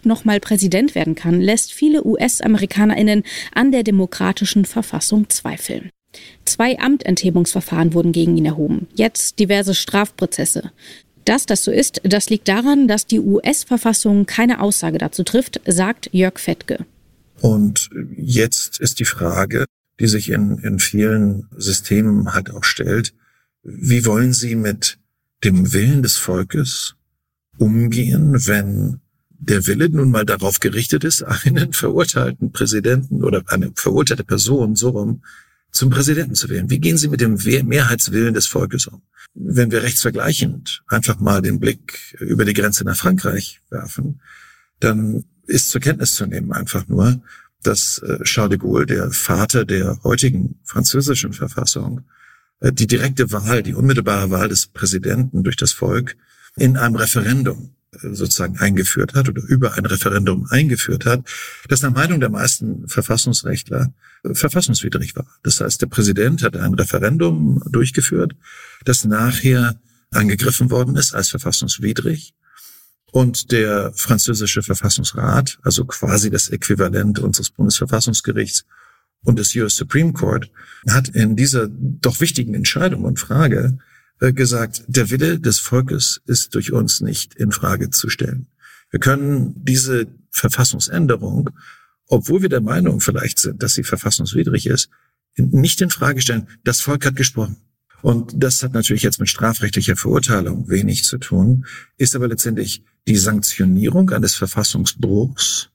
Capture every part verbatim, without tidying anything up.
überhaupt nochmal Präsident werden kann, lässt viele U S-AmerikanerInnen an der demokratischen Verfassung zweifeln. Zwei Amtenthebungsverfahren wurden gegen ihn erhoben, jetzt diverse Strafprozesse. Dass das so ist, das liegt daran, dass die U S-Verfassung keine Aussage dazu trifft, sagt Jörg Fettke. Und jetzt ist die Frage, die sich in, in vielen Systemen halt auch stellt, wie wollen Sie mit dem Willen des Volkes umgehen, wenn der Wille nun mal darauf gerichtet ist, einen verurteilten Präsidenten oder eine verurteilte Person so rum zum Präsidenten zu wählen? Wie gehen Sie mit dem Mehrheitswillen des Volkes um? Wenn wir rechtsvergleichend einfach mal den Blick über die Grenze nach Frankreich werfen, dann ist zur Kenntnis zu nehmen einfach nur, dass Charles de Gaulle, der Vater der heutigen französischen Verfassung, die direkte Wahl, die unmittelbare Wahl des Präsidenten durch das Volk in einem Referendum sozusagen eingeführt hat oder über ein Referendum eingeführt hat, das nach Meinung der meisten Verfassungsrechtler verfassungswidrig war. Das heißt, der Präsident hat ein Referendum durchgeführt, das nachher angegriffen worden ist als verfassungswidrig. Und der französische Verfassungsrat, also quasi das Äquivalent unseres Bundesverfassungsgerichts und des U S Supreme Court, hat in dieser doch wichtigen Entscheidung und Frage äh, gesagt, der Wille des Volkes ist durch uns nicht in Frage zu stellen. Wir können diese Verfassungsänderung, obwohl wir der Meinung vielleicht sind, dass sie verfassungswidrig ist, nicht in Frage stellen. Das Volk hat gesprochen. Und das hat natürlich jetzt mit strafrechtlicher Verurteilung wenig zu tun, ist aber letztendlich die Sanktionierung eines Verfassungsbruchs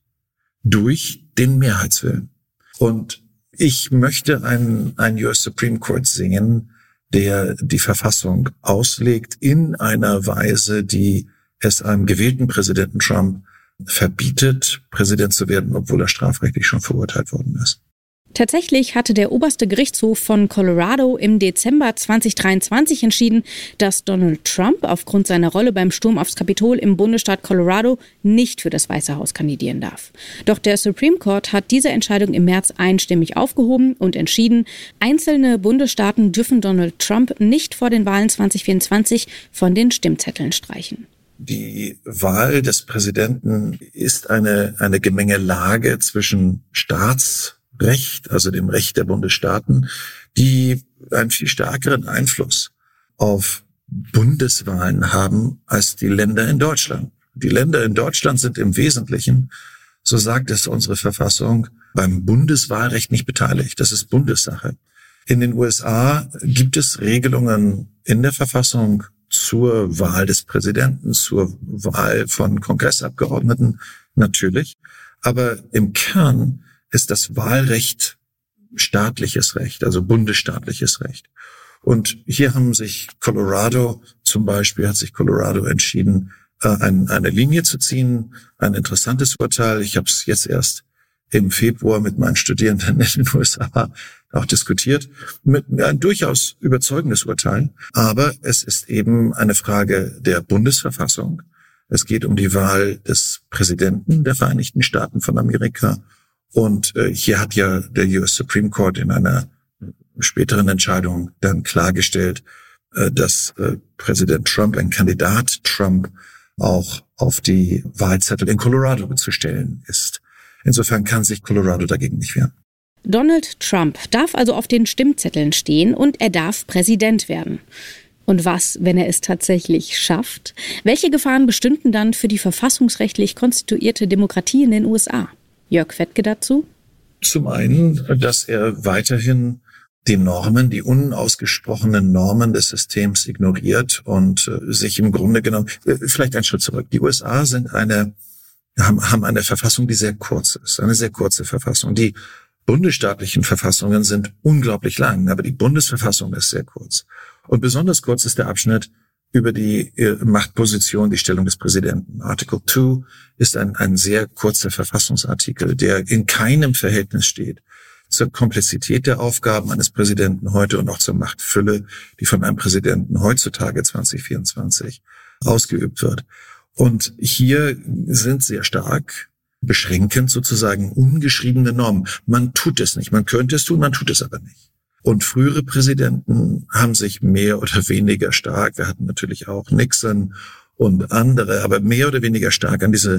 durch den Mehrheitswillen. Und ich möchte einen, einen U S Supreme Court sehen, der die Verfassung auslegt in einer Weise, die es einem gewählten Präsidenten Trump verbietet, Präsident zu werden, obwohl er strafrechtlich schon verurteilt worden ist. Tatsächlich hatte der oberste Gerichtshof von Colorado im Dezember zwanzig dreiundzwanzig entschieden, dass Donald Trump aufgrund seiner Rolle beim Sturm aufs Kapitol im Bundesstaat Colorado nicht für das Weiße Haus kandidieren darf. Doch der Supreme Court hat diese Entscheidung im März einstimmig aufgehoben und entschieden, einzelne Bundesstaaten dürfen Donald Trump nicht vor den Wahlen zwanzig vierundzwanzig von den Stimmzetteln streichen. Die Wahl des Präsidenten ist eine, eine Gemengelage zwischen Staats- Recht, also dem Recht der Bundesstaaten, die einen viel stärkeren Einfluss auf Bundeswahlen haben als die Länder in Deutschland. Die Länder in Deutschland sind im Wesentlichen, so sagt es unsere Verfassung, beim Bundeswahlrecht nicht beteiligt. Das ist Bundessache. In den U S A gibt es Regelungen in der Verfassung zur Wahl des Präsidenten, zur Wahl von Kongressabgeordneten, natürlich. Aber im Kern ist das Wahlrecht staatliches Recht, also bundesstaatliches Recht. Und hier haben sich Colorado, zum Beispiel hat sich Colorado entschieden, eine Linie zu ziehen, ein interessantes Urteil. Ich habe es jetzt erst im Februar mit meinen Studierenden in den U S A auch diskutiert, mit ein durchaus überzeugendes Urteil. Aber es ist eben eine Frage der Bundesverfassung. Es geht um die Wahl des Präsidenten der Vereinigten Staaten von Amerika. Und äh, hier hat ja der U S Supreme Court in einer späteren Entscheidung dann klargestellt, äh, dass äh, Präsident Trump, ein Kandidat Trump, auch auf die Wahlzettel in Colorado zu stellen ist. Insofern kann sich Colorado dagegen nicht wehren. Donald Trump darf also auf den Stimmzetteln stehen und er darf Präsident werden. Und was, wenn er es tatsächlich schafft? Welche Gefahren bestünden dann für die verfassungsrechtlich konstituierte Demokratie in den U S A? Jörg Fettke dazu? Zum einen, dass er weiterhin die Normen, die unausgesprochenen Normen des Systems ignoriert und äh, sich im Grunde genommen, äh, vielleicht einen Schritt zurück. Die U S A sind eine, haben, haben eine Verfassung, die sehr kurz ist, eine sehr kurze Verfassung. Die bundesstaatlichen Verfassungen sind unglaublich lang, aber die Bundesverfassung ist sehr kurz. Und besonders kurz ist der Abschnitt über die äh, Machtposition, die Stellung des Präsidenten. Article zwei ist ein, ein sehr kurzer Verfassungsartikel, der in keinem Verhältnis steht zur Komplexität der Aufgaben eines Präsidenten heute und auch zur Machtfülle, die von einem Präsidenten heutzutage zwanzig vierundzwanzig ausgeübt wird. Und hier sind sehr stark beschränkend sozusagen ungeschriebene Normen. Man tut es nicht, man könnte es tun, man tut es aber nicht. Und frühere Präsidenten haben sich mehr oder weniger stark, wir hatten natürlich auch Nixon und andere, aber mehr oder weniger stark an diese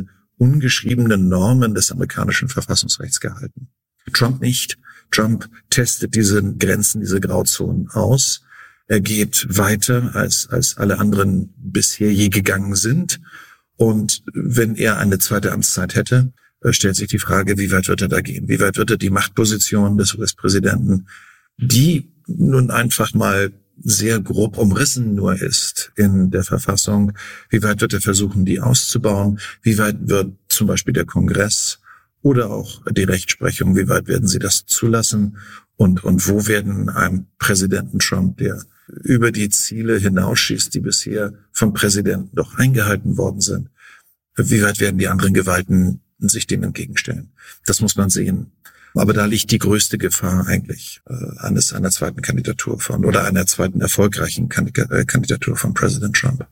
ungeschriebenen Normen des amerikanischen Verfassungsrechts gehalten. Trump nicht. Trump testet diese Grenzen, diese Grauzonen aus. Er geht weiter, als, als alle anderen bisher je gegangen sind. Und wenn er eine zweite Amtszeit hätte, stellt sich die Frage, wie weit wird er da gehen? Wie weit wird er die Machtposition des U S-Präsidenten, die nun einfach mal sehr grob umrissen nur ist in der Verfassung, wie weit wird er versuchen, die auszubauen? Wie weit wird zum Beispiel der Kongress oder auch die Rechtsprechung, wie weit werden sie das zulassen? Und, und wo werden einem Präsidenten Trump, der über die Ziele hinausschießt, die bisher vom Präsidenten doch eingehalten worden sind, wie weit werden die anderen Gewalten sich dem entgegenstellen? Das muss man sehen. Aber da liegt die größte Gefahr eigentlich äh, eines einer zweiten Kandidatur von oder einer zweiten erfolgreichen Kandidatur von Präsident Trump.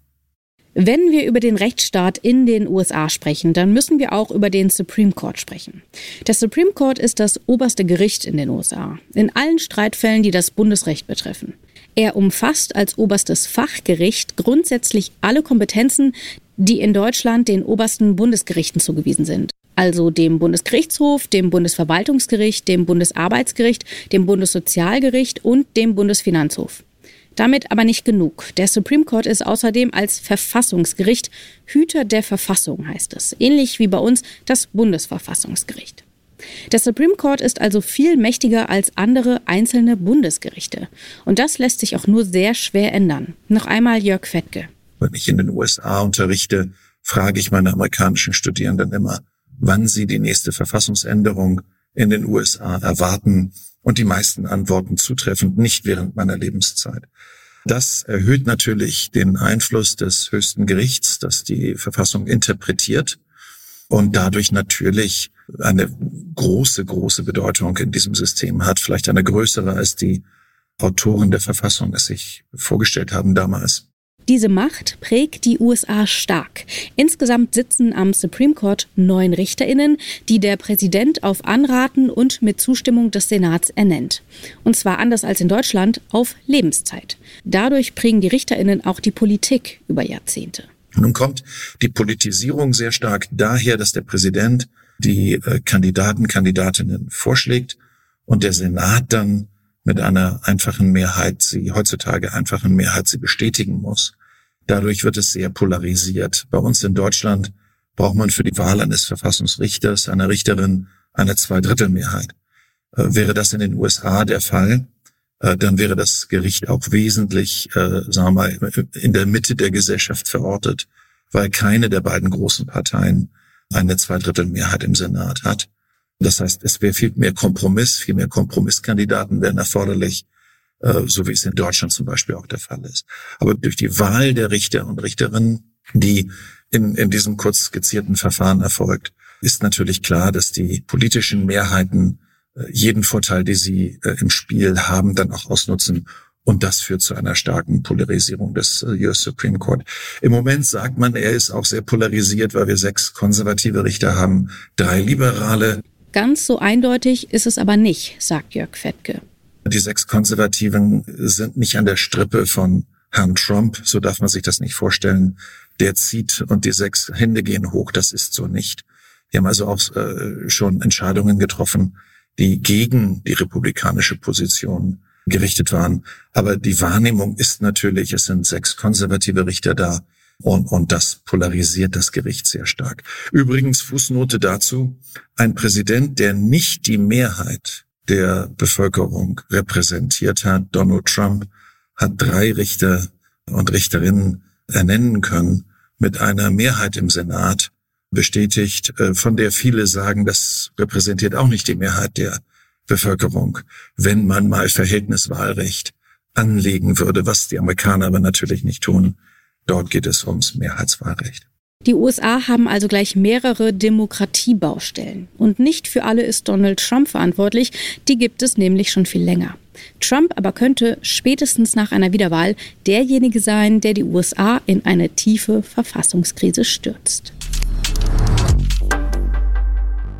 Wenn wir über den Rechtsstaat in den U S A sprechen, dann müssen wir auch über den Supreme Court sprechen. Der Supreme Court ist das oberste Gericht in den U S A, in allen Streitfällen, die das Bundesrecht betreffen. Er umfasst als oberstes Fachgericht grundsätzlich alle Kompetenzen, die in Deutschland den obersten Bundesgerichten zugewiesen sind. Also dem Bundesgerichtshof, dem Bundesverwaltungsgericht, dem Bundesarbeitsgericht, dem Bundessozialgericht und dem Bundesfinanzhof. Damit aber nicht genug. Der Supreme Court ist außerdem als Verfassungsgericht Hüter der Verfassung, heißt es. Ähnlich wie bei uns das Bundesverfassungsgericht. Der Supreme Court ist also viel mächtiger als andere einzelne Bundesgerichte. Und das lässt sich auch nur sehr schwer ändern. Noch einmal Jörg Fettke. Wenn ich in den U S A unterrichte, frage ich meine amerikanischen Studierenden immer, wann sie die nächste Verfassungsänderung in den U S A erwarten. Und die meisten antworten zutreffend nicht während meiner Lebenszeit. Das erhöht natürlich den Einfluss des höchsten Gerichts, das die Verfassung interpretiert und dadurch natürlich eine große, große Bedeutung in diesem System hat, vielleicht eine größere, als die Autoren der Verfassung es sich vorgestellt haben damals. Diese Macht prägt die U S A stark. Insgesamt sitzen am Supreme Court neun RichterInnen, die der Präsident auf Anraten und mit Zustimmung des Senats ernennt. Und zwar anders als in Deutschland auf Lebenszeit. Dadurch prägen die RichterInnen auch die Politik über Jahrzehnte. Nun kommt die Politisierung sehr stark daher, dass der Präsident die äh, Kandidaten, Kandidatinnen vorschlägt und der Senat dann mit einer einfachen Mehrheit, sie heutzutage einfachen Mehrheit, sie bestätigen muss. Dadurch wird es sehr polarisiert. Bei uns in Deutschland braucht man für die Wahl eines Verfassungsrichters, einer Richterin, eine Zweidrittelmehrheit. Äh, wäre das in den U S A der Fall, äh, dann wäre das Gericht auch wesentlich, äh, sagen wir mal, in der Mitte der Gesellschaft verortet, weil keine der beiden großen Parteien eine Zweidrittelmehrheit im Senat hat. Das heißt, es wäre viel mehr Kompromiss, viel mehr Kompromisskandidaten wären erforderlich, äh, so wie es in Deutschland zum Beispiel auch der Fall ist. Aber durch die Wahl der Richter und Richterinnen, die in, in diesem kurz skizzierten Verfahren erfolgt, ist natürlich klar, dass die politischen Mehrheiten äh, jeden Vorteil, die sie äh, im Spiel haben, dann auch ausnutzen. Und das führt zu einer starken Polarisierung des U S Supreme Court. Im Moment sagt man, er ist auch sehr polarisiert, weil wir sechs konservative Richter haben, drei liberale. Ganz so eindeutig ist es aber nicht, sagt Jörg Fettke. Die sechs Konservativen sind nicht an der Strippe von Herrn Trump, so darf man sich das nicht vorstellen. Der zieht und die sechs Hände gehen hoch, das ist so nicht. Die haben also auch äh, schon Entscheidungen getroffen, die gegen die republikanische Position gerichtet waren. Aber die Wahrnehmung ist natürlich, es sind sechs konservative Richter da. Und, und das polarisiert das Gericht sehr stark. Übrigens, Fußnote dazu, ein Präsident, der nicht die Mehrheit der Bevölkerung repräsentiert hat, Donald Trump, hat drei Richter und Richterinnen ernennen können mit einer Mehrheit im Senat, bestätigt, von der viele sagen, das repräsentiert auch nicht die Mehrheit der Bevölkerung, wenn man mal Verhältniswahlrecht anlegen würde, was die Amerikaner aber natürlich nicht tun. Dort geht es ums Mehrheitswahlrecht. Die U S A haben also gleich mehrere Demokratiebaustellen. Und nicht für alle ist Donald Trump verantwortlich. Die gibt es nämlich schon viel länger. Trump aber könnte spätestens nach einer Wiederwahl derjenige sein, der die U S A in eine tiefe Verfassungskrise stürzt.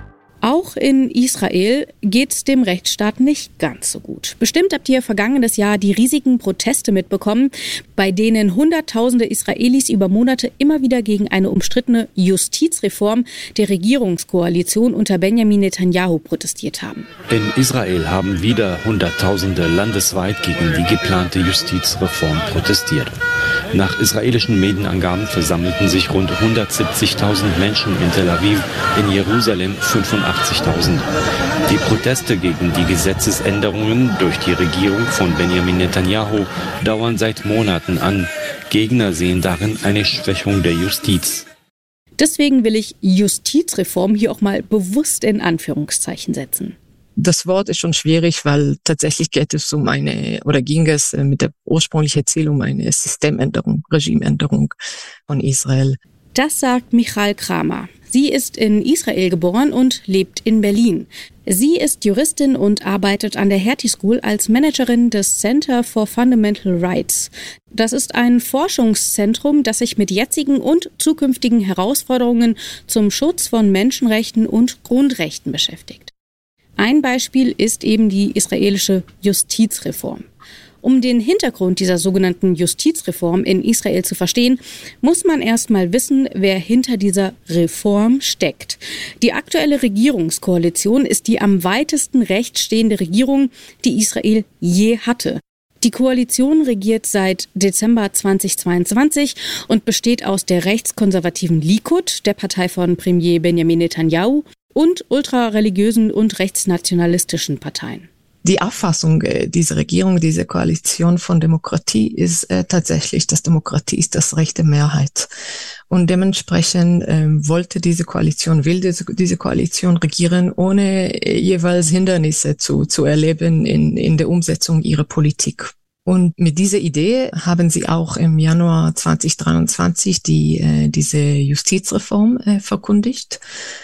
Auch in Israel geht's dem Rechtsstaat nicht ganz so gut. Bestimmt habt ihr vergangenes Jahr die riesigen Proteste mitbekommen, bei denen Hunderttausende Israelis über Monate immer wieder gegen eine umstrittene Justizreform der Regierungskoalition unter Benjamin Netanyahu protestiert haben. In Israel haben wieder Hunderttausende landesweit gegen die geplante Justizreform protestiert. Nach israelischen Medienangaben versammelten sich rund hundertsiebzigtausend Menschen in Tel Aviv, in Jerusalem fünfundachtzigtausend. Die Proteste gegen die Gesetzesänderungen durch die Regierung von Benjamin Netanyahu dauern seit Monaten an. Gegner sehen darin eine Schwächung der Justiz. Deswegen will ich Justizreform hier auch mal bewusst in Anführungszeichen setzen. Das Wort ist schon schwierig, weil tatsächlich geht es um eine, oder ging es mit der ursprünglichen Ziel um eine Systemänderung, Regimeänderung von Israel. Das sagt Michal Kramer. Sie ist in Israel geboren und lebt in Berlin. Sie ist Juristin und arbeitet an der Hertie School als Managerin des Center for Fundamental Rights. Das ist ein Forschungszentrum, das sich mit jetzigen und zukünftigen Herausforderungen zum Schutz von Menschenrechten und Grundrechten beschäftigt. Ein Beispiel ist eben die israelische Justizreform. Um den Hintergrund dieser sogenannten Justizreform in Israel zu verstehen, muss man erst mal wissen, wer hinter dieser Reform steckt. Die aktuelle Regierungskoalition ist die am weitesten rechts stehende Regierung, die Israel je hatte. Die Koalition regiert seit Dezember zweitausendzweiundzwanzig und besteht aus der rechtskonservativen Likud, der Partei von Premier Benjamin Netanyahu, und ultrareligiösen und rechtsnationalistischen Parteien. Die Auffassung äh, dieser Regierung, dieser Koalition von Demokratie ist äh, tatsächlich, dass Demokratie ist das Recht der Mehrheit. Und dementsprechend äh, wollte diese Koalition, will diese, diese Koalition regieren, ohne äh, jeweils Hindernisse zu, zu erleben in, in der Umsetzung ihrer Politik. Und mit dieser Idee haben sie auch im Januar zweitausenddreiundzwanzig die, äh, diese Justizreform äh, verkündigt,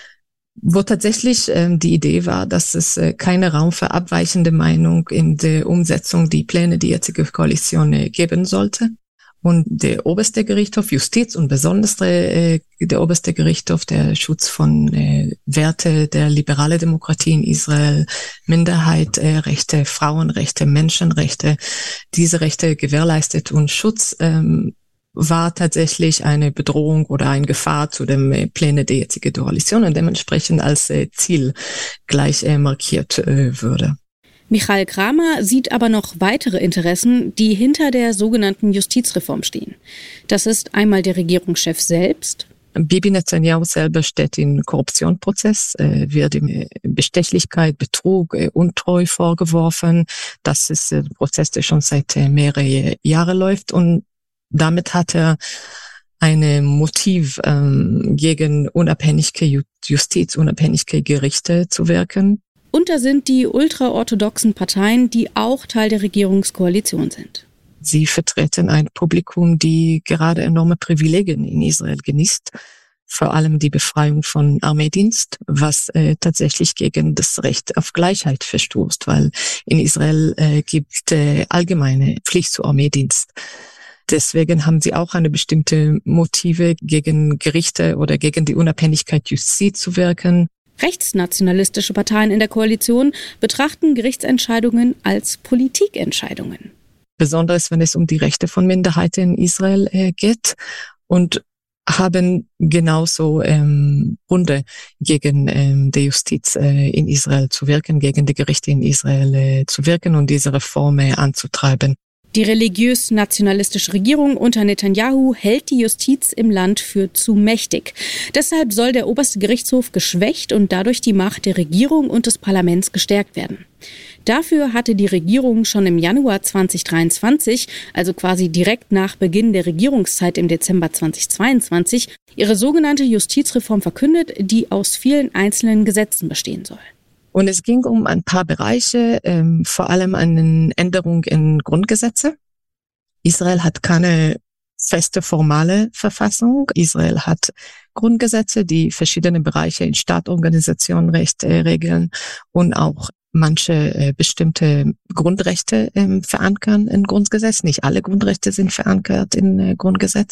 wo tatsächlich ähm, die Idee war, dass es äh, keine Raum für abweichende Meinung in der Umsetzung die Pläne der jetzigen Koalition äh, geben sollte. Und der oberste Gerichtshof, Justiz und besonders äh, der oberste Gerichtshof, der Schutz von äh, Werte der liberalen Demokratie in Israel, Minderheitenrechte, äh, Frauenrechte, Menschenrechte, diese Rechte gewährleistet und Schutz ähm, war tatsächlich eine Bedrohung oder eine Gefahr zu den äh, Plänen der jetzigen Koalition und dementsprechend als äh, Ziel gleich äh, markiert äh, würde. Michal Kramer sieht aber noch weitere Interessen, die hinter der sogenannten Justizreform stehen. Das ist einmal der Regierungschef selbst. Bibi Netanyahu selber steht in Korruptionsprozess, äh, wird ihm Bestechlichkeit, Betrug, äh, Untreu vorgeworfen. Das ist ein Prozess, der schon seit äh, mehreren Jahren läuft und damit hat er ein Motiv, ähm, gegen unabhängige Justiz, unabhängige Gerichte zu wirken. Und da sind die ultraorthodoxen Parteien, die auch Teil der Regierungskoalition sind. Sie vertreten ein Publikum, die gerade enorme Privilegien in Israel genießt. Vor allem die Befreiung von Armeedienst, was äh, tatsächlich gegen das Recht auf Gleichheit verstoßt, weil in Israel äh, gibt äh, allgemeine Pflicht zu Armeedienst. Deswegen haben sie auch eine bestimmte Motive, gegen Gerichte oder gegen die Unabhängigkeit Justiz zu wirken. Rechtsnationalistische Parteien in der Koalition betrachten Gerichtsentscheidungen als Politikentscheidungen. Besonders wenn es um die Rechte von Minderheiten in Israel äh, geht und haben genauso ähm, Gründe gegen ähm, die Justiz äh, in Israel zu wirken, gegen die Gerichte in Israel äh, zu wirken und diese Reform äh, anzutreiben. Die religiös-nationalistische Regierung unter Netanyahu hält die Justiz im Land für zu mächtig. Deshalb soll der oberste Gerichtshof geschwächt und dadurch die Macht der Regierung und des Parlaments gestärkt werden. Dafür hatte die Regierung schon im Januar zweitausenddreiundzwanzig, also quasi direkt nach Beginn der Regierungszeit im Dezember zweitausendzweiundzwanzig, ihre sogenannte Justizreform verkündet, die aus vielen einzelnen Gesetzen bestehen soll. Und es ging um ein paar Bereiche, ähm, vor allem eine Änderung in Grundgesetze. Israel hat keine feste formale Verfassung. Israel hat Grundgesetze, die verschiedene Bereiche in Staatorganisationenrecht äh, regeln und auch manche äh, bestimmte Grundrechte äh, verankern in Grundgesetz. Nicht alle Grundrechte sind verankert in äh, Grundgesetz.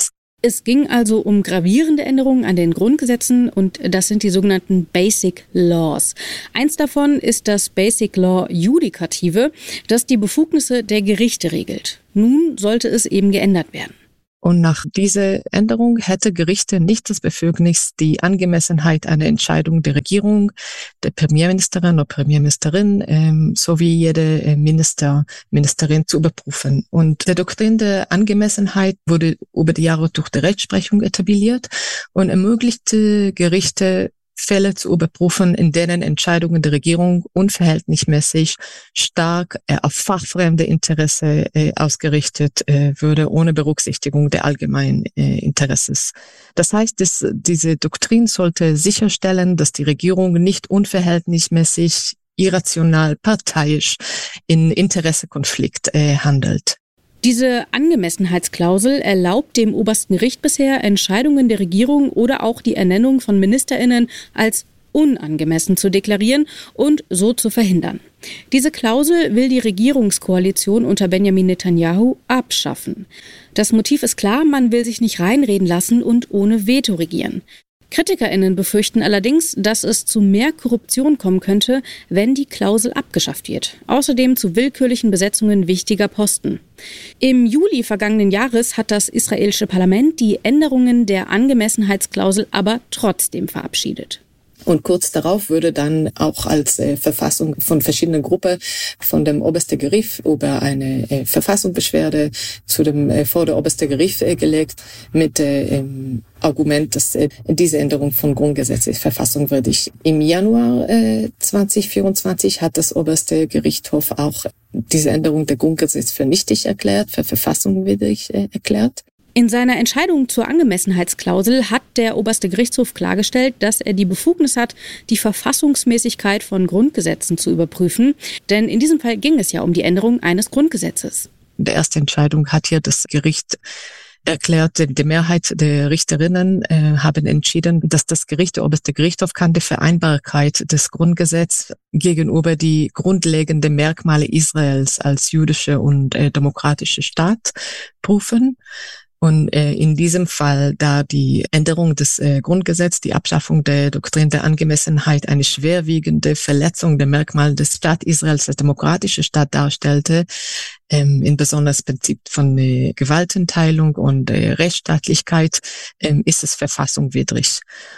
Es ging also um gravierende Änderungen an den Grundgesetzen und das sind die sogenannten Basic Laws. Eins davon ist das Basic Law Judikative, das die Befugnisse der Gerichte regelt. Nun sollte es eben geändert werden. Und nach dieser Änderung hätte Gerichte nicht das Befugnis, die Angemessenheit einer Entscheidung der Regierung, der Premierministerin oder Premierministerin ähm, sowie jede Minister, Ministerin zu überprüfen. Und die Doktrin der Angemessenheit wurde über die Jahre durch die Rechtsprechung etabliert und ermöglichte Gerichte, Fälle zu überprüfen, in denen Entscheidungen der Regierung unverhältnismäßig stark äh, auf fachfremde Interesse äh, ausgerichtet äh, würde, ohne Berücksichtigung der allgemeinen äh, Interesses. Das heißt, dass diese Doktrin sollte sicherstellen, dass die Regierung nicht unverhältnismäßig, irrational, parteiisch in Interessekonflikt äh, handelt. Diese Angemessenheitsklausel erlaubt dem obersten Gericht bisher, Entscheidungen der Regierung oder auch die Ernennung von MinisterInnen als unangemessen zu deklarieren und so zu verhindern. Diese Klausel will die Regierungskoalition unter Benjamin Netanyahu abschaffen. Das Motiv ist klar, man will sich nicht reinreden lassen und ohne Veto regieren. KritikerInnen befürchten allerdings, dass es zu mehr Korruption kommen könnte, wenn die Klausel abgeschafft wird. Außerdem zu willkürlichen Besetzungen wichtiger Posten. Im Juli vergangenen Jahres hat das israelische Parlament die Änderungen der Angemessenheitsklausel aber trotzdem verabschiedet. Und kurz darauf würde dann auch als äh, Verfassung von verschiedenen Gruppen von dem obersten Gericht über eine äh, Verfassungsbeschwerde zu dem äh, vor der obersten Gericht äh, gelegt mit äh, ähm, Argument, dass äh, diese Änderung von Grundgesetz ist verfassungswidrig. Im Januar äh, zwanzig vierundzwanzig hat das oberste Gerichtshof auch diese Änderung der Grundgesetz für nichtig erklärt, für verfassungswidrig äh, erklärt. In seiner Entscheidung zur Angemessenheitsklausel hat der oberste Gerichtshof klargestellt, dass er die Befugnis hat, die Verfassungsmäßigkeit von Grundgesetzen zu überprüfen. Denn in diesem Fall ging es ja um die Änderung eines Grundgesetzes. In der ersten Entscheidung hat hier das Gericht erklärt, die Mehrheit der Richterinnen äh, haben entschieden, dass das Gericht, der oberste Gerichtshof, kann die Vereinbarkeit des Grundgesetzes gegenüber die grundlegenden Merkmale Israels als jüdische und äh, demokratische Staat prüfen. Und äh, in diesem Fall, da die Änderung des äh, Grundgesetzes, die Abschaffung der Doktrin der Angemessenheit eine schwerwiegende Verletzung der Merkmale des Staat Israels als demokratische Staat darstellte, ähm, in besonders Prinzip von äh, Gewaltenteilung und äh, Rechtsstaatlichkeit, ähm, ist es verfassungswidrig.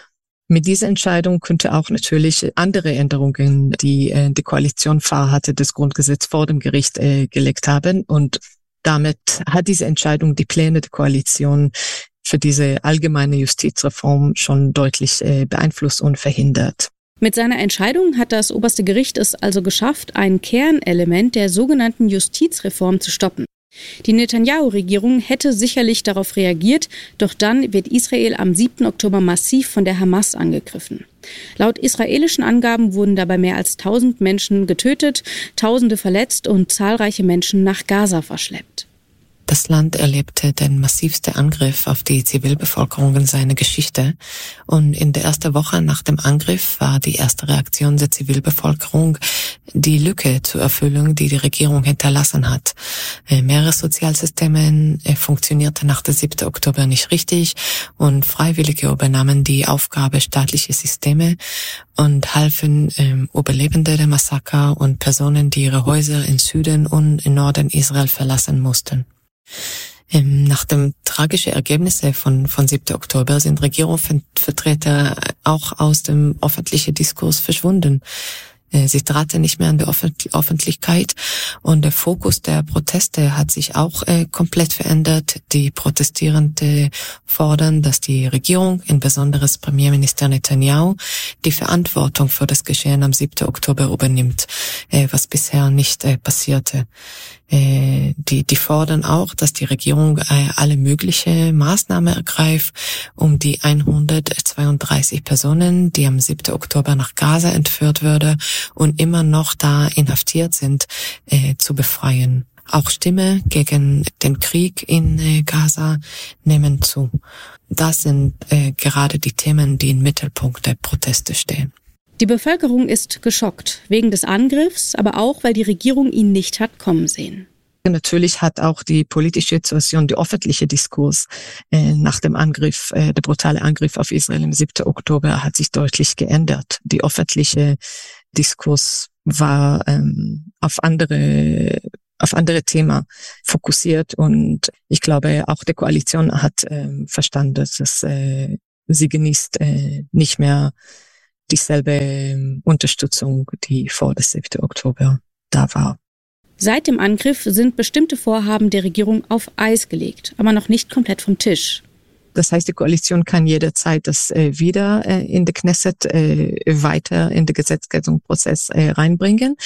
Mit dieser Entscheidung könnte auch natürlich andere Änderungen, die äh, die Koalition vorhatte, des Grundgesetzes vor dem Gericht äh, gelegt haben. Und damit hat diese Entscheidung die Pläne der Koalition für diese allgemeine Justizreform schon deutlich äh, beeinflusst und verhindert. Mit seiner Entscheidung hat das oberste Gericht es also geschafft, ein Kernelement der sogenannten Justizreform zu stoppen. Die Netanyahu-Regierung hätte sicherlich darauf reagiert, doch dann wird Israel am siebten Oktober massiv von der Hamas angegriffen. Laut israelischen Angaben wurden dabei mehr als tausend Menschen getötet, Tausende verletzt und zahlreiche Menschen nach Gaza verschleppt. Das Land erlebte den massivsten Angriff auf die Zivilbevölkerung in seiner Geschichte. Und in der ersten Woche nach dem Angriff war die erste Reaktion der Zivilbevölkerung die Lücke zur Erfüllung, die die Regierung hinterlassen hat. Mehrere Sozialsysteme funktionierten nach dem siebten Oktober nicht richtig und Freiwillige übernahmen die Aufgabe staatlicher Systeme und halfen ähm, Überlebende der Massaker und Personen, die ihre Häuser im Süden und im Norden Israel verlassen mussten. Ähm, nach dem tragischen Ergebnisse von, von siebten Oktober sind Regierungsvertreter auch aus dem öffentlichen Diskurs verschwunden. Sie traten nicht mehr an die Öffentlichkeit und der Fokus der Proteste hat sich auch äh, komplett verändert. Die Protestierenden fordern, dass die Regierung, insbesondere Premierminister Netanyahu, die Verantwortung für das Geschehen am siebten Oktober übernimmt, äh, was bisher nicht äh, passierte. Äh, die, die fordern auch, dass die Regierung äh, alle möglichen Maßnahmen ergreift, um die hundertzweiunddreißig Personen, die am siebten Oktober nach Gaza entführt wurde und immer noch da inhaftiert sind, äh, zu befreien. Auch Stimme gegen den Krieg in äh, Gaza nehmen zu. Das sind äh, gerade die Themen, die im Mittelpunkt der Proteste stehen. Die Bevölkerung ist geschockt, wegen des Angriffs, aber auch, weil die Regierung ihn nicht hat kommen sehen. Natürlich hat auch die politische Situation, der öffentliche Diskurs äh, nach dem Angriff, äh, der brutale Angriff auf Israel am siebten Oktober hat sich deutlich geändert. Die öffentliche Diskurs war ähm, auf andere auf andere Themen fokussiert und ich glaube auch die Koalition hat ähm, verstanden, dass äh, sie genießt äh, nicht mehr dieselbe äh, Unterstützung, die vor dem siebten Oktober da war. Seit dem Angriff sind bestimmte Vorhaben der Regierung auf Eis gelegt, aber noch nicht komplett vom Tisch. Das heißt, die Koalition kann jederzeit das äh, wieder äh, in der Knesset äh, weiter in den Gesetzgebungsprozess äh, reinbringen.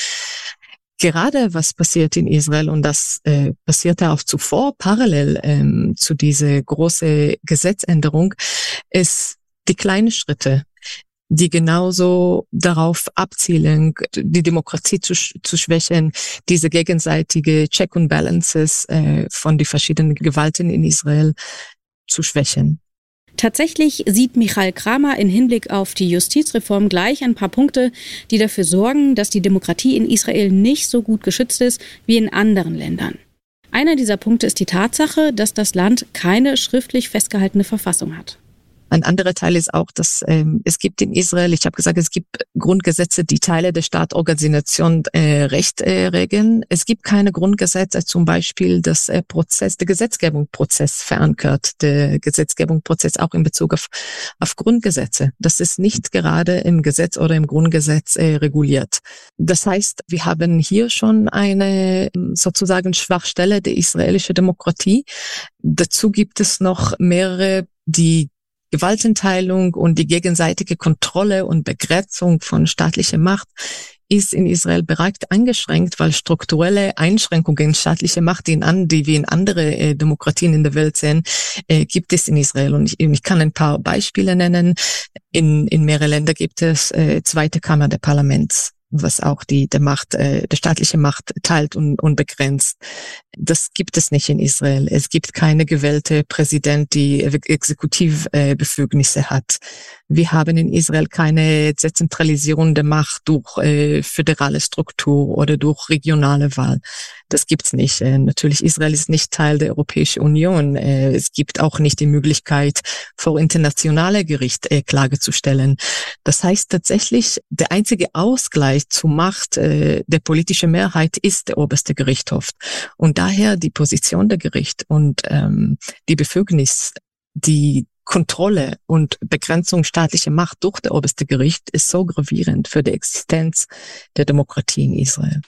Gerade was passiert in Israel, und das äh, passierte auch zuvor, parallel ähm, zu dieser großen Gesetzänderung, ist die kleinen Schritte, die genauso darauf abzielen, die Demokratie zu, zu schwächen, diese gegenseitige Check and Balances äh, von den verschiedenen Gewalten in Israel zu schwächen. Tatsächlich sieht Michael Kramer in Hinblick auf die Justizreform gleich ein paar Punkte, die dafür sorgen, dass die Demokratie in Israel nicht so gut geschützt ist wie in anderen Ländern. Einer dieser Punkte ist die Tatsache, dass das Land keine schriftlich festgehaltene Verfassung hat. Ein anderer Teil ist auch, dass ähm, es gibt in Israel, ich habe gesagt, es gibt Grundgesetze, die Teile der Staatorganisation äh, Recht äh, regeln. Es gibt keine Grundgesetze, zum Beispiel das äh, Prozess, der Gesetzgebungsprozess verankert, der Gesetzgebungsprozess auch in Bezug auf, auf Grundgesetze. Das ist nicht gerade im Gesetz oder im Grundgesetz äh, reguliert. Das heißt, wir haben hier schon eine sozusagen Schwachstelle der israelischen Demokratie. Dazu gibt es noch mehrere, die Gewaltenteilung und die gegenseitige Kontrolle und Begrenzung von staatlicher Macht ist in Israel bereits eingeschränkt, weil strukturelle Einschränkungen staatlicher Macht, die, in an, die wir in andere äh, Demokratien in der Welt sehen, äh, gibt es in Israel. Und ich, ich kann ein paar Beispiele nennen. In, in mehreren Ländern gibt es äh, zweite Kammer der Parlaments, was auch die der Macht, äh, der staatliche Macht teilt und, und begrenzt. Das gibt es nicht in Israel. Es gibt keine gewählte Präsident, die Exekutivbefugnisse äh, hat. Wir haben in Israel keine Dezentralisierung der Macht durch äh, föderale Struktur oder durch regionale Wahl. Das gibt's nicht. Äh, natürlich, Israel ist nicht Teil der Europäischen Union. Äh, es gibt auch nicht die Möglichkeit, vor internationale Gericht äh, Klage zu stellen. Das heißt tatsächlich, der einzige Ausgleich zur Macht äh, der politischen Mehrheit ist der oberste Gerichtshof. Und daher die Position der Gericht und ähm, die Befugnis, die Kontrolle und Begrenzung staatlicher Macht durch das oberste Gericht ist so gravierend für die Existenz der Demokratie in Israel.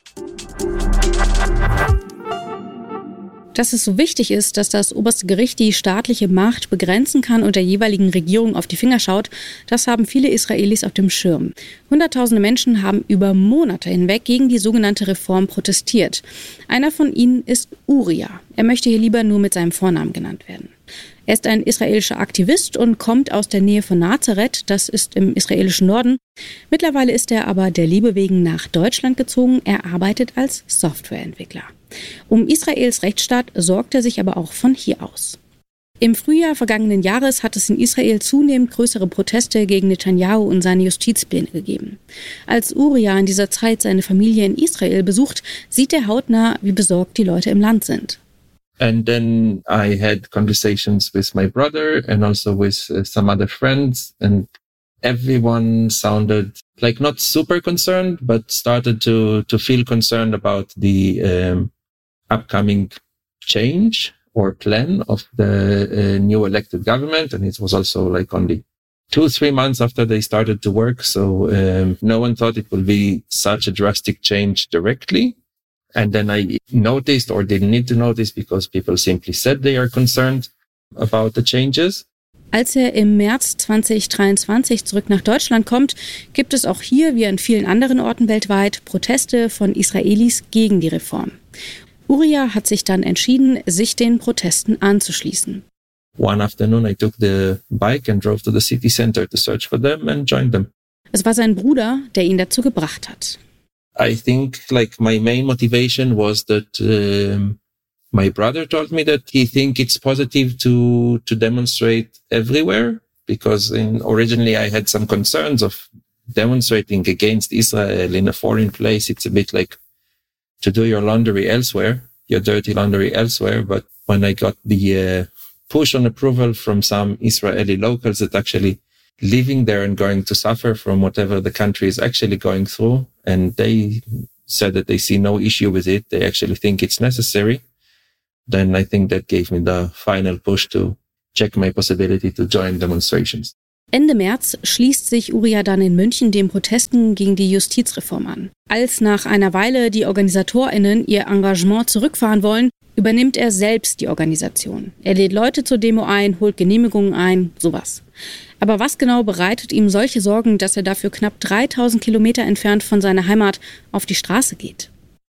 Dass es so wichtig ist, dass das oberste Gericht die staatliche Macht begrenzen kann und der jeweiligen Regierung auf die Finger schaut, das haben viele Israelis auf dem Schirm. Hunderttausende Menschen haben über Monate hinweg gegen die sogenannte Reform protestiert. Einer von ihnen ist Uriah. Er möchte hier lieber nur mit seinem Vornamen genannt werden. Er ist ein israelischer Aktivist und kommt aus der Nähe von Nazareth, das ist im israelischen Norden. Mittlerweile ist er aber der Liebe wegen nach Deutschland gezogen. Er arbeitet als Softwareentwickler. Um Israels Rechtsstaat sorgt er sich aber auch von hier aus. Im Frühjahr vergangenen Jahres hat es in Israel zunehmend größere Proteste gegen Netanyahu und seine Justizpläne gegeben. Als Uriah in dieser Zeit seine Familie in Israel besucht, sieht er hautnah, wie besorgt die Leute im Land sind. And then I had conversations with my brother and also with uh, some other friends, and everyone sounded like not super concerned, but started to, to feel concerned about the um, upcoming change or plan of the uh, new elected government. And it was also like only two, three months after they started to work. So um, no one thought it would be such a drastic change directly. And then I noticed, or didn't need to notice, because people simply said they are concerned about the changes. Als er im März zwanzig dreiundzwanzig zurück nach Deutschland kommt, gibt es auch hier, wie an vielen anderen Orten weltweit, Proteste von Israelis gegen die Reform. Uriah hat sich dann entschieden, sich den Protesten anzuschließen. One afternoon I took the bike and drove to the city center to search for them and joined them. Es war sein Bruder, der ihn dazu gebracht hat. I think like my main motivation was that um, my brother told me that he think it's positive to to demonstrate everywhere, because in, originally I had some concerns of demonstrating against Israel in a foreign place. It's a bit like to do your laundry elsewhere. your dirty laundry elsewhere. But when I got the uh, push on approval from some Israeli locals that actually living there and going to suffer from whatever the country is actually going through, and they said that they see no issue with it, they actually think it's necessary, then I think that gave me the final push to check my possibility to join demonstrations. Ende März schließt sich Uriah dann in München den Protesten gegen die Justizreform an. Als nach einer Weile die OrganisatorInnen ihr Engagement zurückfahren wollen, übernimmt er selbst die Organisation. Er lädt Leute zur Demo ein, holt Genehmigungen ein, sowas. Aber was genau bereitet ihm solche Sorgen, dass er dafür knapp dreitausend Kilometer entfernt von seiner Heimat auf die Straße geht?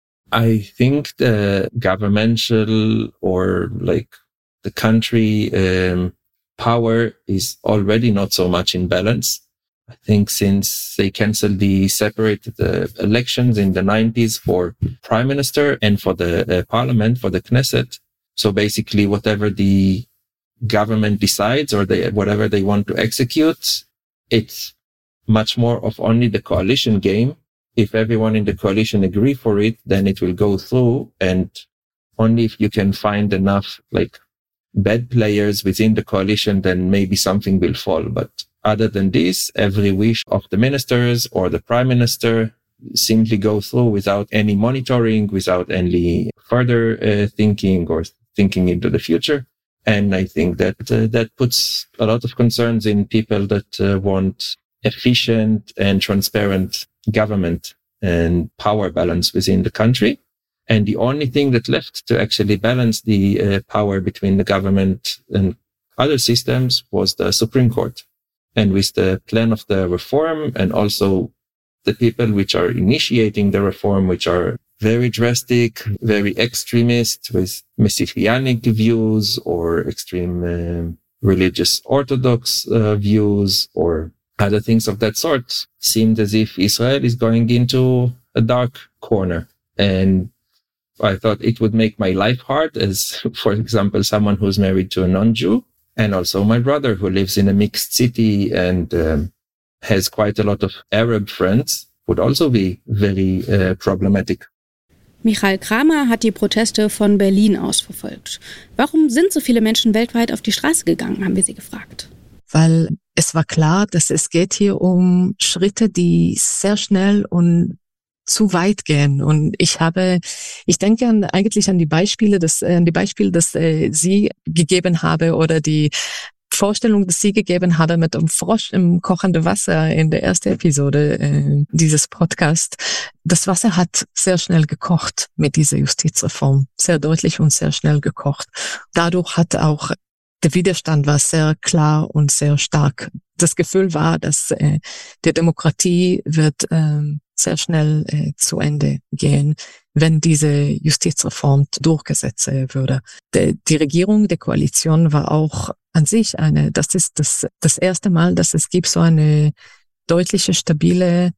I think the governmental or like the country um, power is already not so much in balance. I think since they canceled the separated uh, elections in the nineties for prime minister and for the uh, parliament, for the Knesset. So basically whatever the government decides or they, whatever they want to execute, it's much more of only the coalition game. If everyone in the coalition agree for it, then it will go through, and only if you can find enough like bad players within the coalition, then maybe something will fall. But other than this, every wish of the ministers or the prime minister simply go through without any monitoring, without any further uh, thinking or thinking into the future. And I think that uh, that puts a lot of concerns in people that uh, want efficient and transparent government and power balance within the country. And the only thing that left to actually balance the uh, power between the government and other systems was the Supreme Court. And with the plan of the reform and also the people which are initiating the reform, which are very drastic, very extremist with messianic views or extreme uh, religious orthodox uh, views or other things of that sort, seemed as if Israel is going into a dark corner. And I thought it would make my life hard as, for example, someone who's married to a non-Jew, and also my brother who lives in a mixed city and um, has quite a lot of Arab friends, would also be very uh, problematic. Michael Kramer hat die Proteste von Berlin aus verfolgt. Warum sind so viele Menschen weltweit auf die Straße gegangen, haben wir sie gefragt. Weil es war klar, dass es geht hier um Schritte, die sehr schnell und zu weit gehen. Und ich habe, ich denke an, eigentlich an die Beispiele, das, an die Beispiele, das äh, Sie gegeben habe oder die Vorstellung, die Sie gegeben habe mit dem Frosch im kochenden Wasser in der ersten Episode äh, dieses Podcasts. Das Wasser hat sehr schnell gekocht mit dieser Justizreform, sehr deutlich und sehr schnell gekocht. Dadurch hat auch der Widerstand war sehr klar und sehr stark. Das Gefühl war, dass äh, die Demokratie wird äh, sehr schnell äh, zu Ende gehen, wenn diese Justizreform durchgesetzt äh, würde. Die, die Regierung der Koalition war auch an sich eine, das ist das, das erste Mal, dass es gibt so eine deutliche, stabile,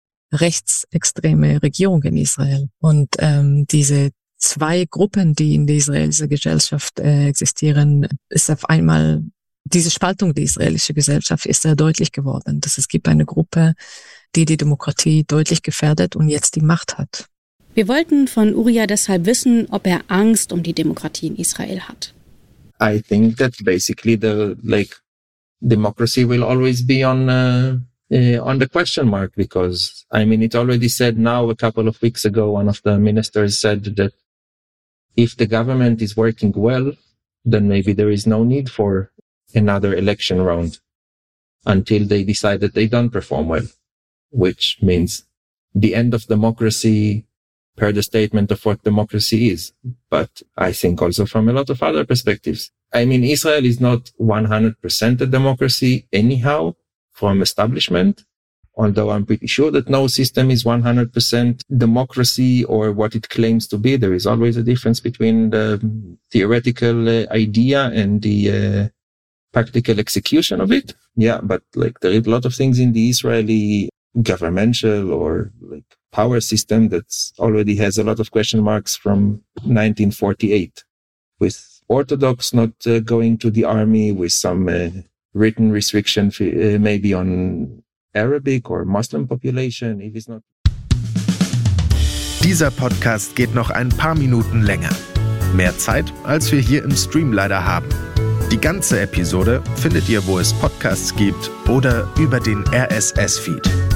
rechtsextreme Regierung in Israel. Und ähm, diese zwei Gruppen, die in der israelischen Gesellschaft äh, existieren, ist auf einmal, diese Spaltung der israelischen Gesellschaft ist sehr deutlich geworden, dass es gibt eine Gruppe, die die Demokratie deutlich gefährdet und jetzt die Macht hat. Wir wollten von Uriah deshalb wissen, ob er Angst um die Demokratie in Israel hat. I think that basically the like democracy will always be on uh, uh, on the question mark, because I mean it already said now a couple of weeks ago one of the ministers said that if the government is working well, then maybe there is no need for another election round until they decide that they don't perform well, which means the end of democracy per the statement of what democracy is. But I think also from a lot of other perspectives. I mean, Israel is not one hundred percent a democracy anyhow from establishment, although I'm pretty sure that no system is one hundred percent democracy or what it claims to be. There is always a difference between the theoretical uh, idea and the uh, practical execution of it. Yeah, but like there are a lot of things in the Israeli governmental or like power system that's already has a lot of question marks from nineteen forty-eight, with Orthodox not uh, going to the army, with some uh, written restriction uh, maybe on Arabic or Muslim population, if it's not. Dieser Podcast geht noch ein paar Minuten länger. Mehr Zeit, als wir hier im Stream leider haben. Die ganze Episode findet ihr, wo es Podcasts gibt oder über den R S S-Feed.